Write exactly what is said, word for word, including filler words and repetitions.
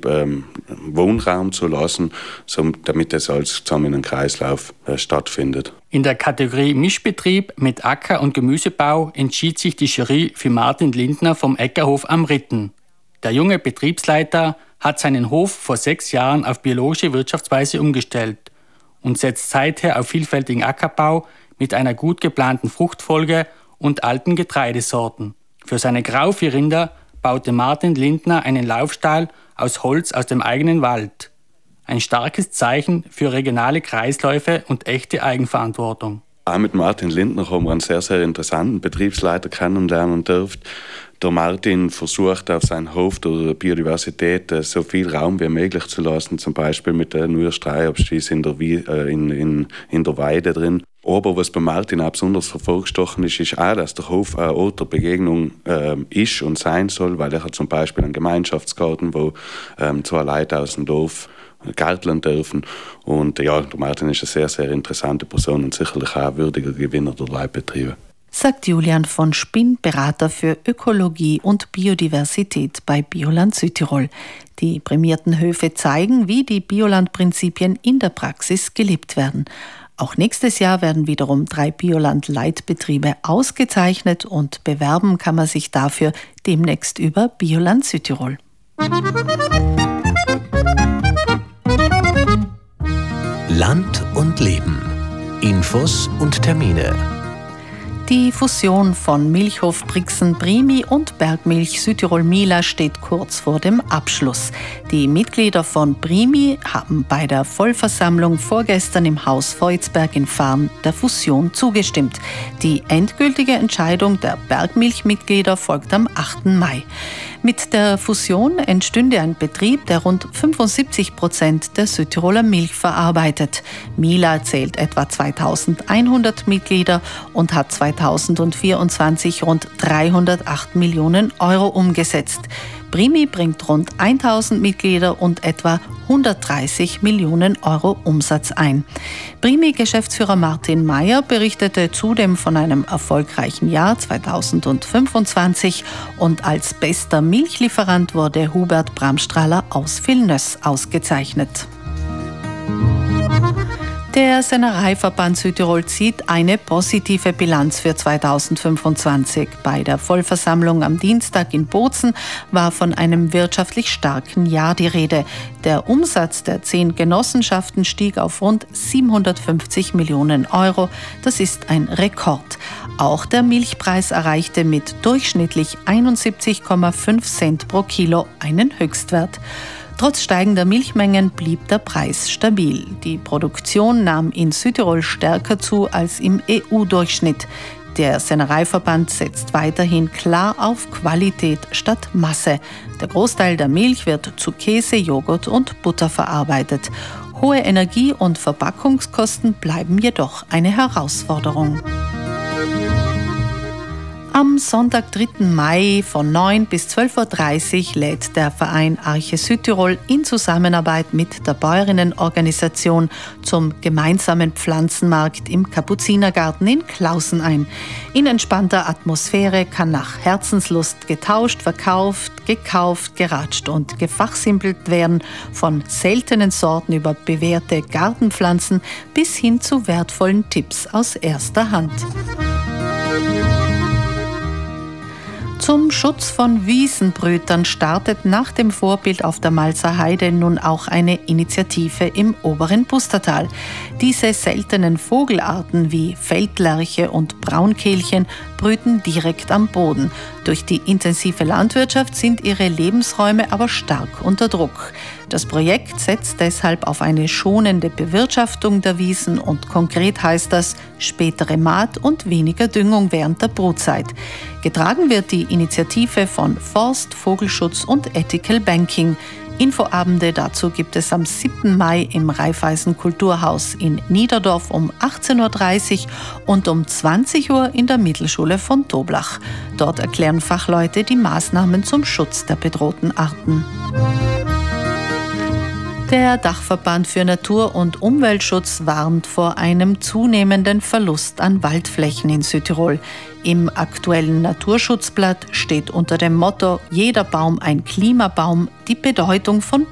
Betrieb ähm, Wohnraum zu lassen, so, damit es alles zusammen in einem Kreislauf äh, stattfindet. In der Kategorie Mischbetrieb mit Acker- und Gemüsebau entschied sich die Jury für Martin Lindner vom Äckerhof am Ritten. Der junge Betriebsleiter hat seinen Hof vor sechs Jahren auf biologische Wirtschaftsweise umgestellt und setzt seither auf vielfältigen Ackerbau mit einer gut geplanten Fruchtfolge und alten Getreidesorten. Für seine Grauvierrinder baute Martin Lindner einen Laufstall aus Holz aus dem eigenen Wald. Ein starkes Zeichen für regionale Kreisläufe und echte Eigenverantwortung. Auch mit Martin Lindner haben wir einen sehr, sehr interessanten Betriebsleiter kennenlernen dürfen. Der Martin versucht auf seinem Hof der Biodiversität so viel Raum wie möglich zu lassen, zum Beispiel mit der neuen Streihabschieß in der, in, in, in der Weide drin. Aber was bei Martin auch besonders hervorgestochen ist, ist auch, dass der Hof ein Ort der Begegnung äh, ist und sein soll, weil er hat zum Beispiel einen Gemeinschaftsgarten, wo ähm, zwei Leute aus dem Dorf gärteln dürfen. Und ja, der Martin ist eine sehr, sehr interessante Person und sicherlich auch ein würdiger Gewinner der Leitbetriebe. Sagt Julian von Spinn, Berater für Ökologie und Biodiversität bei Bioland Südtirol. Die prämierten Höfe zeigen, wie die Bioland-Prinzipien in der Praxis gelebt werden. Auch nächstes Jahr werden wiederum drei Bioland-Leitbetriebe ausgezeichnet und bewerben kann man sich dafür demnächst über Bioland Südtirol. Land und Leben. Infos und Termine. Die Fusion von Milchhof Brixen Brimi und Bergmilch Südtirol Mila steht kurz vor dem Abschluss. Die Mitglieder von Brimi haben bei der Vollversammlung vorgestern im Haus Voitsberg in Farn der Fusion zugestimmt. Die endgültige Entscheidung der Bergmilch-Mitglieder folgt am achten Mai. Mit der Fusion entstünde ein Betrieb, der rund fünfundsiebzig Prozent der Südtiroler Milch verarbeitet. Mila zählt etwa zweitausendeinhundert Mitglieder und hat zweitausendvierundzwanzig rund dreihundertacht Millionen Euro umgesetzt. Brimi bringt rund tausend Mitglieder und etwa hundertdreißig Millionen Euro Umsatz ein. Brimi-Geschäftsführer Martin Mayer berichtete zudem von einem erfolgreichen Jahr zweitausendfünfundzwanzig und als bester Milchlieferant wurde Hubert Bramstrahler aus Vilnöss ausgezeichnet. Der Sennereiverband Südtirol zieht eine positive Bilanz für zweitausendfünfundzwanzig. Bei der Vollversammlung am Dienstag in Bozen war von einem wirtschaftlich starken Jahr die Rede. Der Umsatz der zehn Genossenschaften stieg auf rund siebenhundertfünfzig Millionen Euro. Das ist ein Rekord. Auch der Milchpreis erreichte mit durchschnittlich einundsiebzig Komma fünf Cent pro Kilo einen Höchstwert. Trotz steigender Milchmengen blieb der Preis stabil. Die Produktion nahm in Südtirol stärker zu als im E U-Durchschnitt. Der Sennereiverband setzt weiterhin klar auf Qualität statt Masse. Der Großteil der Milch wird zu Käse, Joghurt und Butter verarbeitet. Hohe Energie- und Verpackungskosten bleiben jedoch eine Herausforderung. Am Sonntag, dritten Mai von neun bis zwölf Uhr dreißig lädt der Verein Arche Südtirol in Zusammenarbeit mit der Bäuerinnenorganisation zum gemeinsamen Pflanzenmarkt im Kapuzinergarten in Klausen ein. In entspannter Atmosphäre kann nach Herzenslust getauscht, verkauft, gekauft, geratscht und gefachsimpelt werden, von seltenen Sorten über bewährte Gartenpflanzen bis hin zu wertvollen Tipps aus erster Hand. Zum Schutz von Wiesenbrütern startet nach dem Vorbild auf der Malzer Heide nun auch eine Initiative im oberen Pustertal. Diese seltenen Vogelarten wie Feldlerche und Braunkehlchen brüten direkt am Boden. Durch die intensive Landwirtschaft sind ihre Lebensräume aber stark unter Druck. Das Projekt setzt deshalb auf eine schonende Bewirtschaftung der Wiesen und konkret heißt das spätere Maat und weniger Düngung während der Brutzeit. Getragen wird die Initiative von Forst, Vogelschutz und Ethical Banking. Infoabende dazu gibt es am siebten Mai im Raiffeisen Kulturhaus in Niederdorf um achtzehn Uhr dreißig und um zwanzig Uhr in der Mittelschule von Toblach. Dort erklären Fachleute die Maßnahmen zum Schutz der bedrohten Arten. Der Dachverband für Natur- und Umweltschutz warnt vor einem zunehmenden Verlust an Waldflächen in Südtirol. Im aktuellen Naturschutzblatt steht unter dem Motto »Jeder Baum ein Klimabaum« die Bedeutung von